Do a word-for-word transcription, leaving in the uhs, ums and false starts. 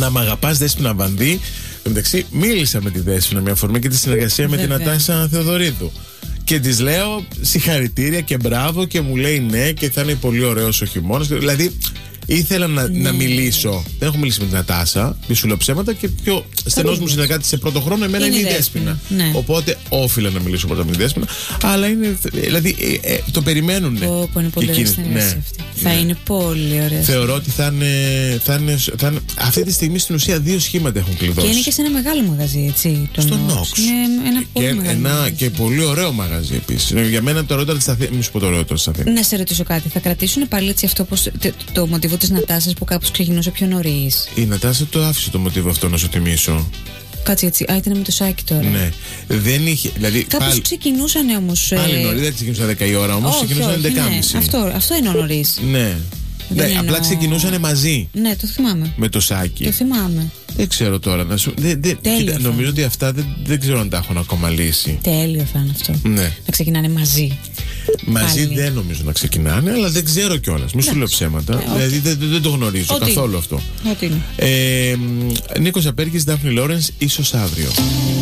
Να μ' αγαπάς, Δέσποινα Βανδύ. Εντάξει, μίλησα με τη Δέσποινα μια φορά και τη συνεργασία με Βέβαια. την Νατάσα Θεοδωρίδου. Και της λέω συγχαρητήρια και μπράβο, και μου λέει ναι, και θα είναι πολύ ωραίος ο χειμώνας. Δηλαδή ήθελα να, ναι. να μιλήσω. Δεν έχω μιλήσει με την Νατάσα, μη σου λέω ψέματα, και πιο στενός μου συνεργάτης σε πρώτο χρόνο εμένα είναι, είναι η Δέσποινα. Ναι. Οπότε όφιλα να μιλήσω πρώτα με τη Δέσποινα. Αλλά είναι. Δηλαδή ε, ε, το περιμένουν. Πω, πω, είναι πολύ ωραία συνεργασία ναι, αυτή. Θα ναι. είναι πολύ ωραία. Θεωρώ ότι θα είναι, θα είναι, θα είναι. Αυτή τη στιγμή στην ουσία δύο σχήματα έχουν κλειδώσει. Και είναι και σε ένα μεγάλο μαγαζί, έτσι. Στο Νόξ. Είναι ένα πολύ και, μεγάλο ένα, μαγαζί. και πολύ ωραίο μαγαζί επίσης. Για μένα το ωραίο της Αθήνας. Μη σου πω το ωραίο της Αθήνας. Να σε ρωτήσω κάτι. Θα κρατήσουν πάλι έτσι αυτό πως, το, το μοτίβο της Νατάσας που κάπως ξεκινούσε πιο νωρίς? Η Νατάσα το άφησε το μοτίβο αυτό, να σου θυμίσω. Κάτσε έτσι. Α, ήταν με το σάκι τώρα. Ναι. Δεν είχε. Δηλαδή, κάπως πάλι, ξεκινούσαν όμως. Πάλι ε... νωρίς, δεν ξεκινούσαν δέκα η ώρα, όμως ξεκινούσαν έντεκα και μισή. Ναι. Αυτό, αυτό είναι νωρίς. Ναι. Ναι, εννοώ... απλά ξεκινούσαν μαζί. Ναι, το θυμάμαι. Με το σάκι. Το θυμάμαι. Δεν ξέρω τώρα να σου. Δε, δε, κοίτα, νομίζω ότι αυτά δεν, δεν ξέρω αν τα έχουν ακόμα λύσει. Τέλειο θα είναι αυτό. Ναι. Να ξεκινάνε μαζί. Μαζί Πάλι. Δεν νομίζω να ξεκινάνε, αλλά δεν ξέρω κιόλας. Μη σου λέω ψέματα. Ε, δηλαδή δεν, δεν το γνωρίζω Ό,τι. καθόλου αυτό. Ό,τι είναι. Ε, Νίκος Απέρκης, Ντάφνη Λόρενς, ίσως αύριο.